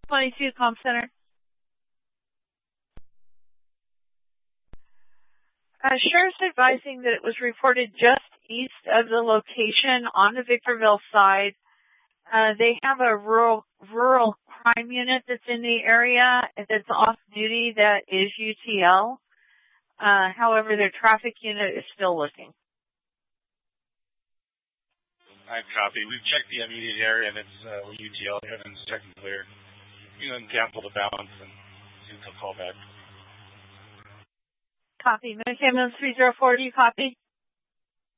22 Comm Center. Sheriff's advising that it was reported just east of the location on the Victorville side. They have a rural crime unit that's in the area that's off duty that is UTL. However, their traffic unit is still looking. I copy. We've checked the immediate area and it's UTL. They haven't checked and cleared. You know, cancel the balance and see if they'll call back. Copy. Medicaid 3040, copy.